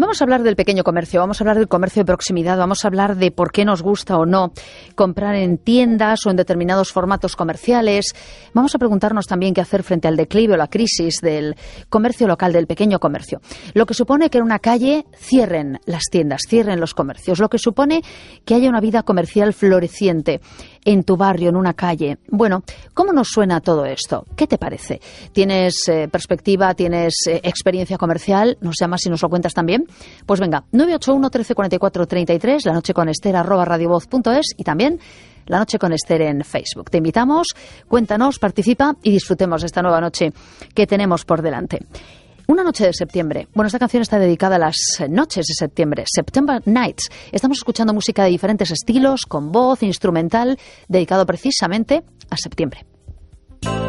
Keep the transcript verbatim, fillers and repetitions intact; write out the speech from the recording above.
Vamos a hablar del pequeño comercio, vamos a hablar del comercio de proximidad, vamos a hablar de por qué nos gusta o no comprar en tiendas o en determinados formatos comerciales. Vamos a preguntarnos también qué hacer frente al declive o la crisis del comercio local, del pequeño comercio. Lo que supone que en una calle cierren las tiendas, cierren los comercios. Lo que supone que haya una vida comercial floreciente en tu barrio, en una calle. Bueno, ¿cómo nos suena todo esto? ¿Qué te parece? ¿Tienes eh, perspectiva, tienes eh, experiencia comercial? ¿Nos llamas y nos lo cuentas también? Pues venga, nueve ocho uno, trece cuarenta y cuatro, treinta y tres, la noche con Ester, arroba radiovoz punto es y también La Noche con Ester en Facebook. Te invitamos, cuéntanos, participa y disfrutemos de esta nueva noche que tenemos por delante. Una noche de septiembre. Bueno, esta canción está dedicada a las noches de septiembre, September Nights. Estamos escuchando música de diferentes estilos, con voz, instrumental, dedicado precisamente a septiembre.